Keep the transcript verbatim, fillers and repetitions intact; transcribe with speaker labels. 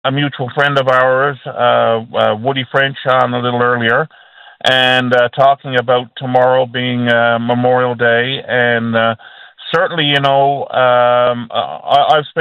Speaker 1: a mutual friend of ours, uh, uh, Woody French, on a little earlier, and uh, talking about tomorrow being uh, Memorial Day, and uh, certainly, you know, um, I, I've spent